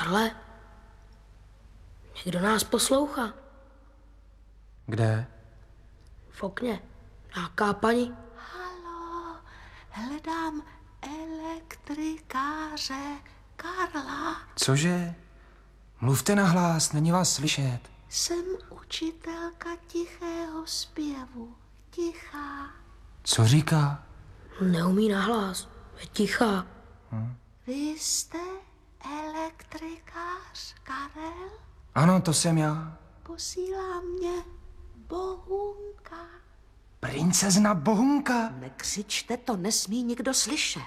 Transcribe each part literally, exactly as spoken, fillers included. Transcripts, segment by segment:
Karle, někdo nás poslouchá. Kde? V okně. Nějaká paní. Halo, hledám elektrikáře Karla. Cože? Mluvte nahlas, není vás slyšet. Jsem učitelka tichého zpěvu. Tichá. Co říká? Neumí nahlas. Je tichá. Hm. Vy jste elektrikář Karel? Ano, to jsem já. Posílá mě Bohunka. Princezna Bohunka. Nekřičte, to nesmí nikdo slyšet.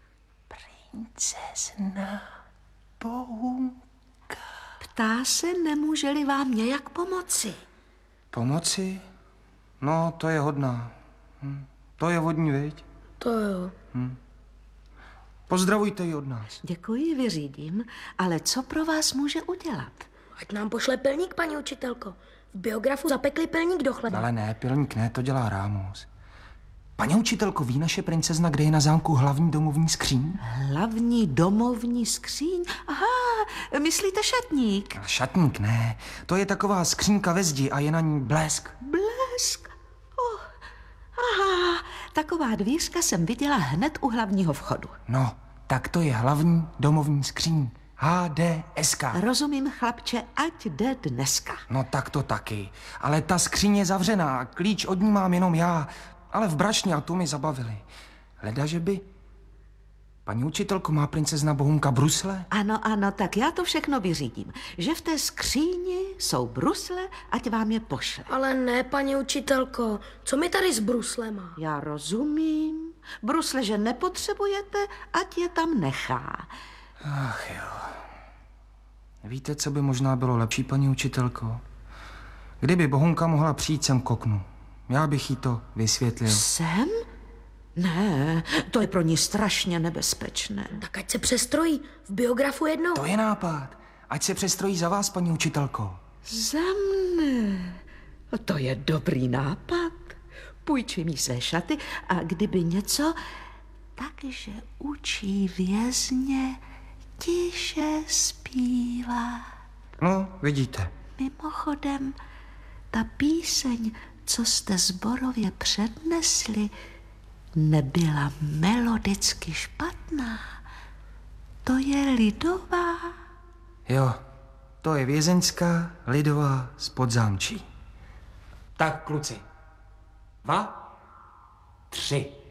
Princezna Bohunka. Ptá se, nemůže-li vám nějak pomoci. Pomoci? No, to je hodná. Hm. To je vodní, viď? To jo. Hm. Pozdravujte ji od nás. Děkuji, vyřídím, ale co pro vás může udělat? Ať nám pošle pilník, paní učitelko. V biografu zapekli pilník do chleba. Ale ne, pilník ne, to dělá Rámus. Paní učitelko, ví naše princezna, kde je na zámku hlavní domovní skříň? Hlavní domovní skříň? Aha, myslíte šatník? Šatník ne, to je taková skřínka ve zdi a je na ní blesk. Blesk? Oh, aha, taková dvířka jsem viděla hned u hlavního vchodu. No, tak to je hlavní domovní skříň. H D S K. Rozumím, chlapče, ať jde dneska. No tak to taky. Ale ta skříň je zavřená, klíč od ní mám jenom já. Ale v brašně a tu mi zabavili. Leda, že by... Paní učitelko, má princezna Bohunka brusle? Ano, ano, tak já to všechno vyřídím. Že v té skříni jsou brusle, ať vám je pošle. Ale ne, paní učitelko. Co mi tady s bruslema? Já rozumím. Brusle, že nepotřebujete, ať je tam nechá. Ach jo. Víte, co by možná bylo lepší, paní učitelko? Kdyby Bohunka mohla přijít sem k oknu. Já bych jí to vysvětlil. Sem? Ne, to je pro ní strašně nebezpečné. Tak ať se přestrojí. V biografu jednou. To je nápad. Ať se přestrojí za vás, paní učitelko. Za mne? To je dobrý nápad. Půjčím jí své šaty a kdyby něco, takže učí vězně tiše zpívá. No, vidíte. Mimochodem, ta píseň, co jste sborově přednesli, nebyla melodicky špatná. To je lidová. Jo, to je vězeňská lidová z Podzámčí. Tak, kluci. Dva, tři.